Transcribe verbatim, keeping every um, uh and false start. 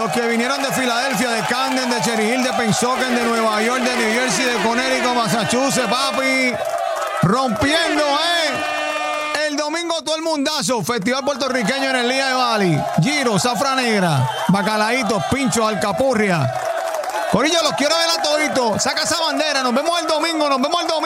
Los que vinieron de Filadelfia, de Camden, de Cherry Hill, de Pennsauken, de Nueva York, de New Jersey, de Connecticut, Massachusetts, papi. Rompiendo, ¿eh? El domingo todo el mundazo. Festival puertorriqueño en el Día de Bali. Giro, Zafra Negra, Bacalaítos, Pincho, Alcapurria. Corillo, los quiero ver a toditos. Saca esa bandera. Nos vemos el domingo. Nos vemos el domingo.